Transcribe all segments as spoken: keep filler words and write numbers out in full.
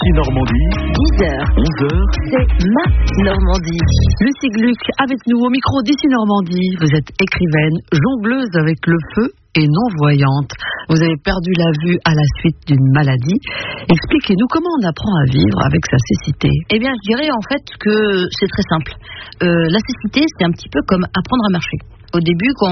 D'ici Normandie, dix heures, onze heures, c'est ma Normandie. Lucie Gluck avec nous au micro d'Ici Normandie. Vous êtes écrivaine, jongleuse avec le feu et non-voyante. Vous avez perdu la vue à la suite d'une maladie. Expliquez-nous comment on apprend à vivre avec sa cécité. Eh bien, je dirais en fait que c'est très simple. Euh, la cécité, c'est un petit peu comme apprendre à marcher. Au début, quand,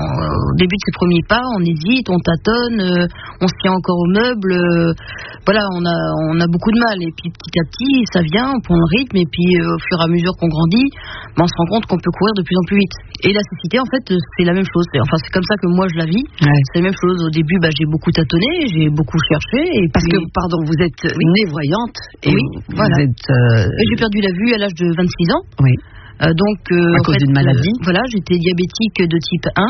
au début de ses premiers pas, on hésite, on tâtonne, euh, on se tient encore au meuble. Euh, voilà, on a, on a beaucoup de mal. Et puis petit à petit, ça vient, on prend le rythme. Et puis euh, au fur et à mesure qu'on grandit, ben, on se rend compte qu'on peut courir de plus en plus vite. Et la cécité, en fait, c'est la même chose. C'est, enfin, c'est comme ça que moi je la vis. Ouais. C'est la même chose. Au début, ben, j'ai beaucoup tâtonné, j'ai beaucoup cherché. Et Parce puis... que, pardon, vous êtes oui. née voyante. Et oui, vous voilà. êtes, euh... J'ai perdu la vue à l'âge de vingt-six ans. Oui. Euh, donc, euh, à cause en fait, d'une maladie. Euh, voilà, j'étais diabétique de type un.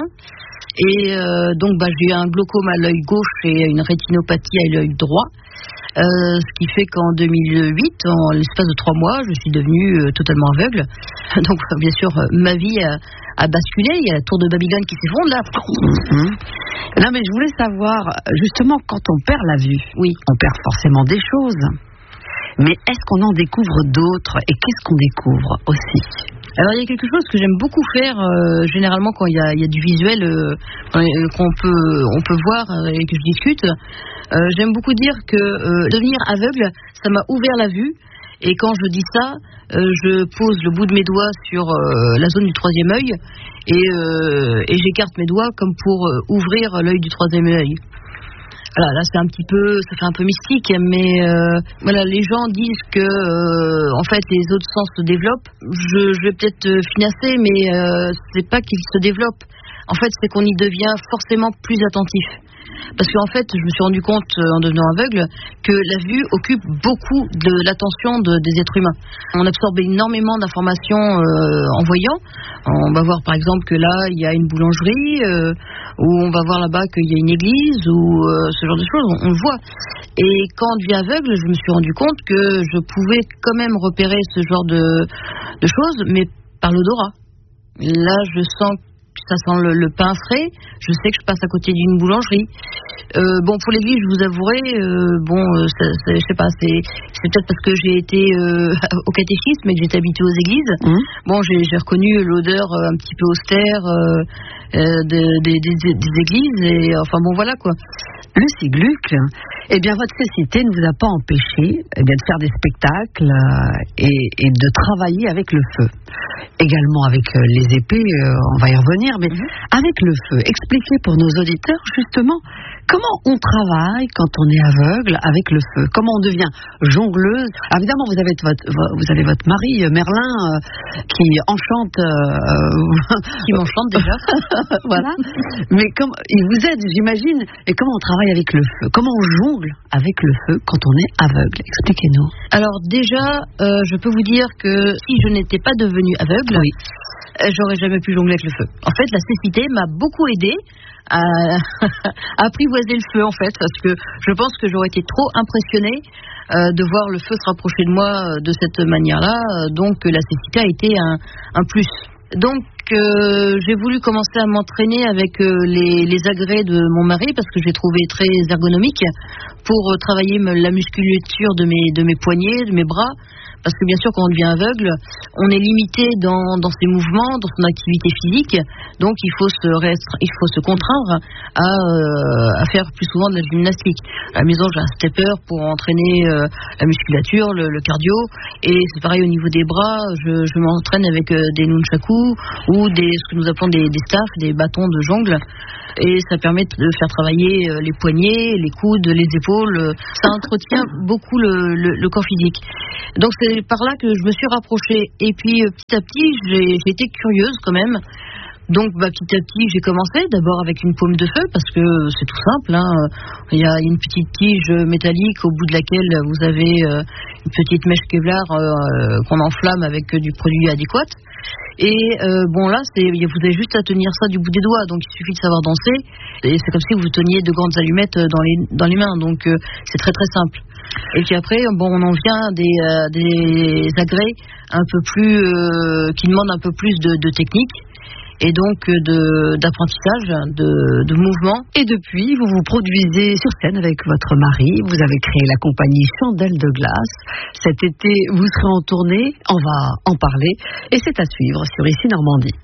Et euh, donc, bah, j'ai eu un glaucome à l'œil gauche et une rétinopathie à l'œil droit. Euh, ce qui fait qu'en deux mille huit, en l'espace de trois mois, je suis devenue euh, totalement aveugle. Donc, bien sûr, euh, ma vie a, a basculé. Il y a la tour de Babylone qui s'effondre là. Mmh. Non, mais je voulais savoir, justement, quand on perd la vue, oui, on perd forcément des choses. Mais est-ce qu'on en découvre d'autres? Et qu'est-ce qu'on découvre aussi? Alors il y a quelque chose que j'aime beaucoup faire euh, généralement quand il y a, il y a du visuel euh, qu'on peut on peut voir euh, et que je discute. Euh, j'aime beaucoup dire que euh, devenir aveugle, ça m'a ouvert la vue. Et quand je dis ça, euh, je pose le bout de mes doigts sur euh, la zone du troisième œil et, euh, et j'écarte mes doigts comme pour euh, ouvrir l'œil du troisième œil. Voilà, là c'est un petit peu, ça fait un peu mystique, mais euh, voilà, les gens disent que euh, en fait les autres sens se développent. Je, je vais peut-être finasser, mais euh, c'est pas qu'ils se développent. En fait, c'est qu'on y devient forcément plus attentif. Parce qu'en fait, je me suis rendu compte en devenant aveugle que la vue occupe beaucoup de l'attention de, des êtres humains. On absorbe énormément d'informations euh, en voyant. On va voir par exemple que là, il y a une boulangerie, euh, ou on va voir là-bas qu'il y a une église, ou euh, ce genre de choses, on, on le voit. Et quand on devient aveugle, je me suis rendu compte que je pouvais quand même repérer ce genre de, de choses, mais par l'odorat. Là, je sens ça sent le, le pain frais, je sais que je passe à côté d'une boulangerie. Euh, bon, pour l'église, je vous avouerai, euh, bon, euh, ça, ça, je sais pas, c'est, c'est peut-être parce que j'ai été euh, au catéchisme et que j'étais habituée aux églises. Mmh. Bon, j'ai, j'ai reconnu l'odeur euh, un petit peu austère euh, euh, des, des, des, des églises, et enfin bon, voilà quoi. Lucie Gluck, eh bien, votre cécité ne vous a pas empêché eh bien, de faire des spectacles euh, et, et de travailler avec le feu. Également avec euh, les épées, euh, on va y revenir, mais mmh. avec le feu. Expliquez pour nos auditeurs, justement, comment on travaille quand on est aveugle avec le feu. Comment on devient jongleuse. Alors, évidemment, vous avez votre, vous avez votre mari, Merlin, euh, qui enchante... Euh, qui m'enchante déjà. Voilà. Mais comme, il vous aide, j'imagine. Et comment on travaille avec le feu? Comment on jongle avec le feu quand on est aveugle? Expliquez-nous. Alors déjà, euh, je peux vous dire que si je n'étais pas devenue aveugle, oui. euh, j'aurais jamais pu jongler avec le feu. En fait, la cécité m'a beaucoup aidée à, à apprivoiser le feu, en fait, parce que je pense que j'aurais été trop impressionnée euh, de voir le feu se rapprocher de moi euh, de cette manière-là. Euh, donc la cécité a été un, un plus. Donc euh, j'ai voulu commencer à m'entraîner avec euh, les, les agrès de mon mari parce que je l'ai trouvé très ergonomique pour euh, travailler me, la musculature de mes, de mes poignets, de mes bras. Parce que bien sûr, quand on devient aveugle, on est limité dans, dans ses mouvements, dans son activité physique. Donc, il faut se, restreindre, il faut se contraindre à, euh, à faire plus souvent de la gymnastique. À la maison, j'ai un stepper pour entraîner euh, la musculature, le, le cardio. Et c'est pareil au niveau des bras. Je, je m'entraîne avec euh, des nunchakus ou des, ce que nous appelons des, des staffs, des bâtons de jongle. Et ça permet de faire travailler les poignets, les coudes, les épaules. Ça entretient beaucoup le, le, le corps physique. Donc c'est par là que je me suis rapprochée. Et puis petit à petit, j'ai, j'ai été curieuse quand même. Donc bah, petit à petit, j'ai commencé d'abord avec une paume de feu parce que c'est tout simple. Hein. Il y a une petite tige métallique au bout de laquelle vous avez euh, une petite mèche Kevlar euh, qu'on enflamme avec du produit adéquat. Et euh, bon là, c'est, vous avez juste à tenir ça du bout des doigts, donc il suffit de savoir danser. Et c'est comme si vous teniez de grandes allumettes dans les dans les mains, donc euh, c'est très très simple. Et puis après, bon, on en vient à des, euh, des agrès un peu plus euh, qui demandent un peu plus de, de technique. et donc de, d'apprentissage, de, de mouvement. Et depuis, vous vous produisez sur scène avec votre mari. Vous avez créé la compagnie Chandelle de glace. Cet été, vous serez en tournée. On va en parler. Et c'est à suivre sur Ici Normandie.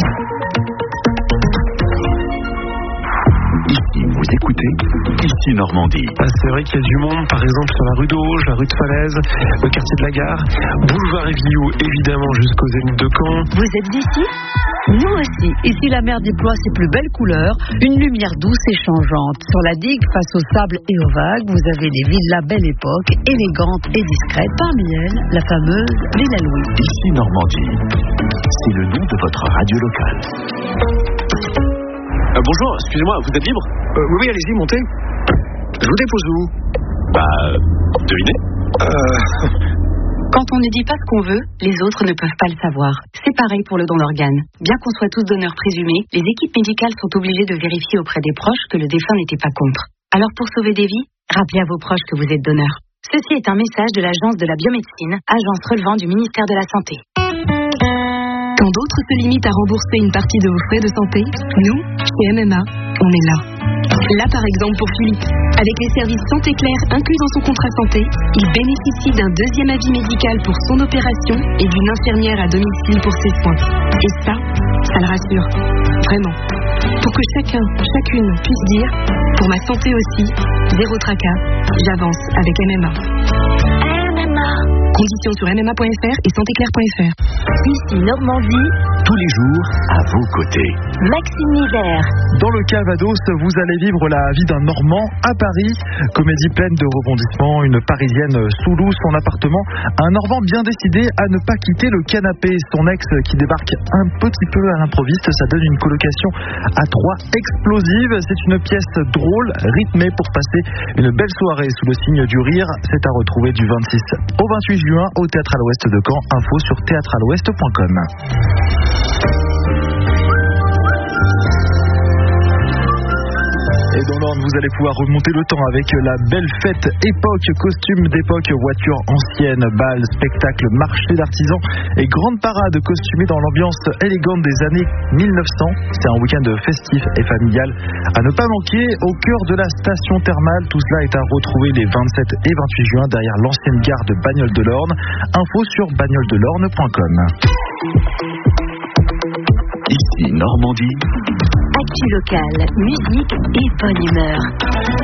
Ici, vous écoutez Ici Normandie. C'est vrai qu'il y a du monde, par exemple sur la rue d'Auge, la rue de Falaise, le quartier de la Gare, boulevard Évillou, évidemment jusqu'au Zénith de Caen. Vous êtes d'ici ? Nous aussi. Ici, la mer déploie ses plus belles couleurs, une lumière douce et changeante. Sur la digue, face au sable et aux vagues, vous avez des villas Belle Époque, élégantes et discrètes. Parmi elles, la fameuse Villa Louis. Ici Normandie, c'est le nom de votre radio locale. Euh, bonjour, excusez-moi, vous êtes libre ? euh, Oui, oui, allez-y, montez. Je vous dépose où ? Bah, devinez. Euh... Quand on ne dit pas ce qu'on veut, les autres ne peuvent pas le savoir. C'est pareil pour le don d'organes. Bien qu'on soit tous donneurs présumés, les équipes médicales sont obligées de vérifier auprès des proches que le défunt n'était pas contre. Alors pour sauver des vies, rappelez à vos proches que vous êtes donneur. Ceci est un message de l'Agence de la biomédecine, agence relevant du ministère de la Santé. Quand d'autres se limitent à rembourser une partie de vos frais de santé, nous, chez M M A, on est là. Là, par exemple, pour Philippe, avec les services Santé Claire inclus dans son contrat santé, il bénéficie d'un deuxième avis médical pour son opération et d'une infirmière à domicile pour ses soins. Et ça, ça le rassure. Vraiment. Pour que chacun, chacune puisse dire, pour ma santé aussi, zéro tracas, j'avance avec M M A. M M A. Conditions sur m m a point f r et santé claire point f r. Ici Normandie, Tous les jours, à vos côtés. Maxime Hiver. Dans le Calvados, vous allez vivre la vie d'un Normand à Paris. Comédie pleine de rebondissements, une Parisienne sous loue son appartement, un Normand bien décidé à ne pas quitter le canapé. Son ex qui débarque un petit peu à l'improviste, ça donne une colocation à trois explosive. C'est une pièce drôle, rythmée pour passer une belle soirée sous le signe du rire. C'est à retrouver du vingt-six au vingt-huit juin au Théâtre à l'Ouest de Caen. Info sur théâtre à l'ouest point com. Et dans l'ordre, vous allez pouvoir remonter le temps avec la belle fête époque, costume d'époque, voiture ancienne, bal, spectacle, marché d'artisans et grande parade costumée dans l'ambiance élégante des années mille neuf cents. C'est un week-end festif et familial à ne pas manquer au cœur de la station thermale. Tout cela est à retrouver les vingt-sept et vingt-huit juin derrière l'ancienne gare de Bagnoles-de-l'Orne. Info sur bagnoles de l'orne point com. Ici Normandie. Actu locale, musique et bonne humeur.